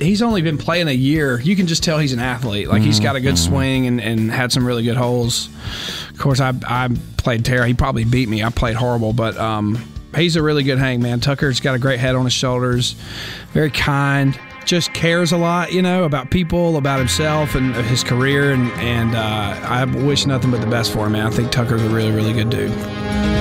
he's only been playing a year. You can just tell he's an athlete. Like, he's got a good swing and had some really good holes. Of course, I played terrible. He probably beat me. I played horrible, but he's a really good hangman. Tucker's got a great head on his shoulders, very kind, just cares a lot, about people, about himself and his career, and I wish nothing but the best for him, man. I think Tucker's a really, really good dude.